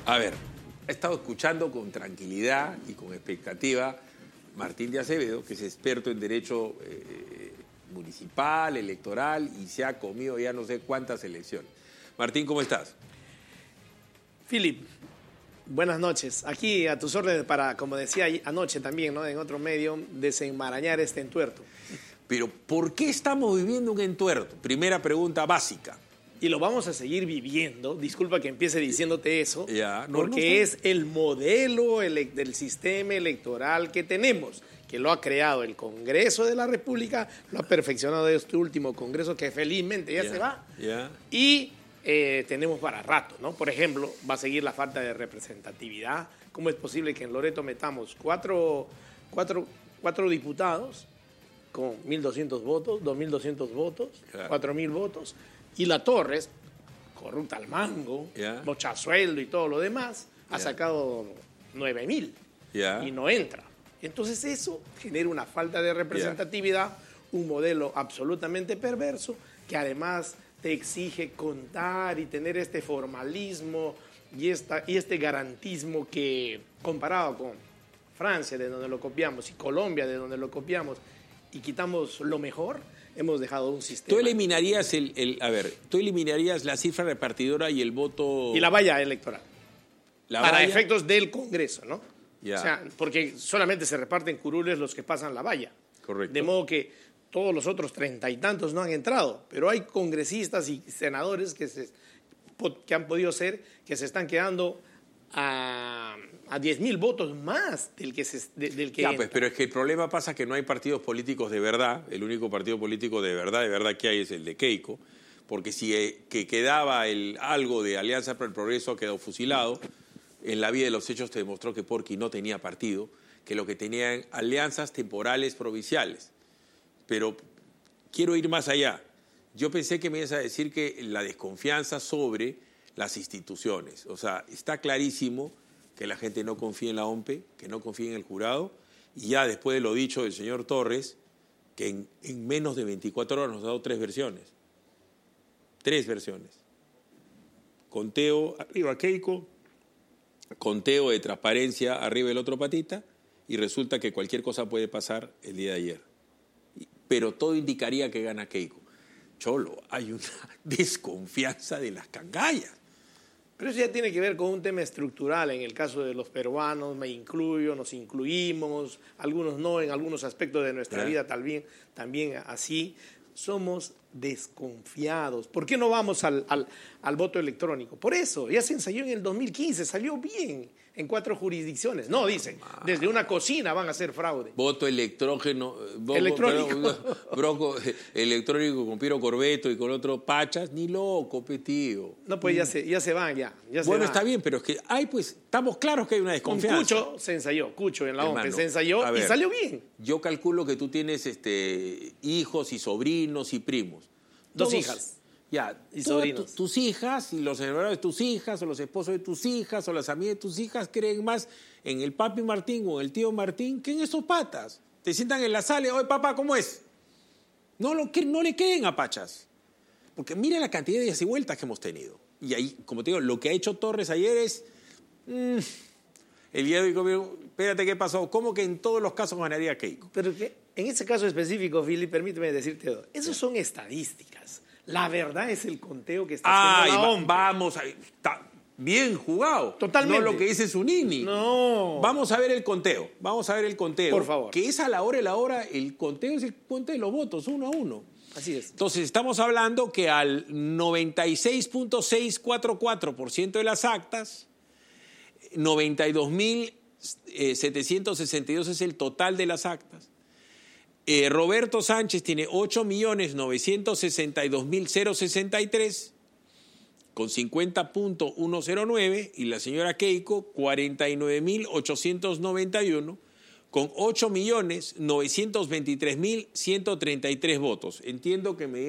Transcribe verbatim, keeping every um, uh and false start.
A ver, he estado escuchando con tranquilidad y con expectativa Martín de Acevedo, que es experto en derecho eh, municipal, electoral, y se ha comido ya no sé cuántas elecciones. Martín, ¿cómo estás? Philip, buenas noches. Aquí a tus órdenes para, como decía anoche también, ¿no?, en otro medio, desenmarañar este entuerto. Pero, ¿por qué estamos viviendo un entuerto? Primera pregunta básica. Y lo vamos a seguir viviendo, disculpa que empiece diciéndote eso, ya, no, porque no es el modelo ele- del sistema electoral que tenemos, que lo ha creado el Congreso de la República, lo ha perfeccionado este último Congreso que felizmente ya, ya se va, ya. y eh, tenemos para rato, ¿no? Por ejemplo, va a seguir la falta de representatividad. ¿Cómo es posible que en Loreto metamos cuatro, cuatro, cuatro diputados con mil doscientos votos, dos mil doscientos votos, claro, cuatro mil votos, y la Torres, corrupta al mango, yeah, mocha sueldo y todo lo demás, yeah, ha sacado nueve mil yeah, y no entra? Entonces eso genera una falta de representatividad, yeah, un modelo absolutamente perverso que además te exige contar y tener este formalismo y, esta, y este garantismo que, comparado con Francia, de donde lo copiamos, y Colombia, de donde lo copiamos, y quitamos lo mejor, hemos dejado un sistema. Tú eliminarías el, el a ver, tú eliminarías la cifra repartidora y el voto... Y la valla electoral. La para valla... efectos del Congreso, ¿no? Ya. O sea, porque solamente se reparten curules los que pasan la valla. Correcto. De modo que todos los otros treinta y tantos no han entrado, pero hay congresistas y senadores que, se, que han podido ser, que se están quedando a, a diez mil votos más del que, se, de, del que ya, entra. Pues, pero es que el problema pasa que no hay partidos políticos de verdad. El único partido político de verdad, de verdad que hay es el de Keiko, porque si eh, que quedaba el, algo de Alianza para el Progreso ha quedado fusilado. En la vida de los hechos te demostró que Porqui no tenía partido, que lo que tenían alianzas temporales provinciales. Pero quiero ir más allá. Yo pensé que me ibas a decir que la desconfianza sobre las instituciones. O sea, está clarísimo que la gente no confía en la O M P E, que no confía en el jurado, y ya después de lo dicho del señor Torres, que en, en menos de veinticuatro horas nos ha dado tres versiones. Tres versiones. Conteo arriba Keiko, conteo de transparencia arriba el otro patita, y resulta que cualquier cosa puede pasar el día de ayer. Pero todo indicaría que gana Keiko. Cholo, hay una desconfianza de las cangallas. Pero eso ya tiene que ver con un tema estructural. En el caso de los peruanos, me incluyo, nos incluimos, algunos no, en algunos aspectos de nuestra vida también, también así. Somos desconfiados. ¿Por qué no vamos al, al, al voto electrónico? Por eso, ya se ensayó en el dos mil quince, salió bien en cuatro jurisdicciones. No, dicen, desde una cocina van a hacer fraude. Voto electrógeno, voto, electrónico. Perdón, broco, electrónico con Piero Corbeto y con otro Pachas, ni loco, petío. No, pues ya se, ya se van, ya. ya bueno, se está van. bien, pero es que hay, pues, estamos claros que hay una desconfianza. Con Cucho se ensayó, Cucho en la O M P E se ensayó ver, y salió bien. Yo calculo que tú tienes este, hijos y sobrinos y primos. Dos Todos, hijas. Ya, y sobrinos. Tu, tus hijas y los hermanos de tus hijas o los esposos de tus hijas o las amigas de tus hijas creen más en el papi Martín o en el tío Martín que en esos patas. Te sientan en la sala y, oye, papá, ¿cómo es? No, lo, no le creen a Pachas. Porque mira la cantidad de idas y vueltas que hemos tenido. Y ahí, como te digo, lo que ha hecho Torres ayer es... Mmm, el día de hoy, espérate, ¿qué pasó? ¿Cómo que en todos los casos ganaría Keiko? Pero que en ese caso específico, Philip, permíteme decirte algo. Esos son estadísticas. La verdad es el conteo que está haciendo Ay, la O M P E. Vamos, a, está bien jugado. Totalmente. No lo que dice Zunini. No. Vamos a ver el conteo. Vamos a ver el conteo. Por favor. Que es a la hora y la hora, el conteo es el conteo de los votos, uno a uno. Así es. Entonces, estamos hablando que al noventa y seis punto seiscientos cuarenta y cuatro por ciento de las actas, noventa y dos mil setecientos sesenta y dos es el total de las actas. Eh, Roberto Sánchez tiene ocho millones novecientos sesenta y dos mil sesenta y tres con cincuenta punto ciento nueve y la señora Keiko cuarenta y nueve mil ochocientos noventa y uno con ocho millones novecientos veintitrés mil ciento treinta y tres votos. Entiendo que me